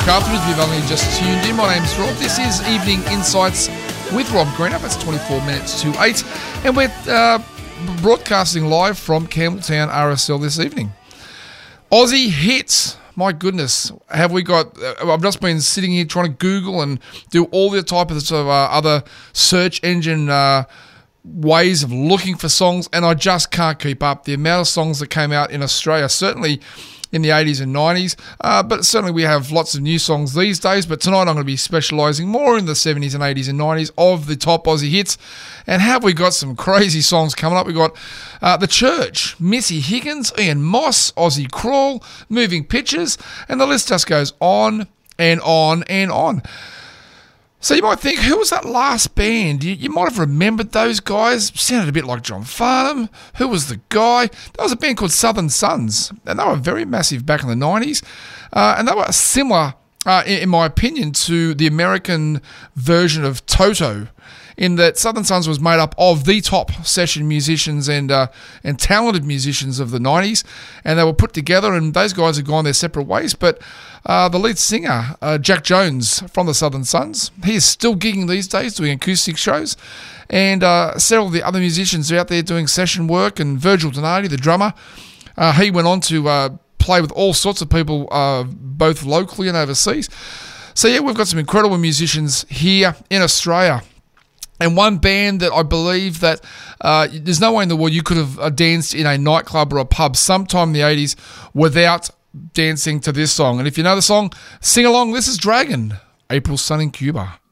afterwards. We've only just tuned in. My name's Rob. This is Evening Insights with Rob Greenup. It's 24 minutes to 8. And we're broadcasting live from Campbelltown RSL this evening. Aussie hits. My goodness. Have we got... I've just been sitting here trying to Google and do all the type of other search engine ways of looking for songs, and I just can't keep up. The amount of songs that came out in Australia, certainly in the 80s and 90s, but certainly we have lots of new songs these days. But tonight I'm going to be specialising more in the 70s and 80s and 90s of the top Aussie hits. And have we got some crazy songs coming up? We've got The Church, Missy Higgins, Ian Moss, Aussie Crawl, Moving Pictures, and the list just goes on and on and on. So you might think, who was that last band? You might have remembered those guys. Sounded a bit like John Farnham. Who was the guy? That was a band called Southern Sons, and they were very massive back in the 90s. And they were similar, in my opinion, to the American version of Toto, in that Southern Sons was made up of the top session musicians and talented musicians of the 90s, and they were put together, and those guys have gone their separate ways. But the lead singer, Jack Jones from the Southern Sons, he is still gigging these days, doing acoustic shows, and several of the other musicians are out there doing session work, and Virgil Donati, the drummer, he went on to play with all sorts of people, both locally and overseas. So yeah, we've got some incredible musicians here in Australia. And one band that I believe that there's no way in the world you could have danced in a nightclub or a pub sometime in the 80s without dancing to this song. And if you know the song, sing along. This is Dragon, April Sun in Cuba.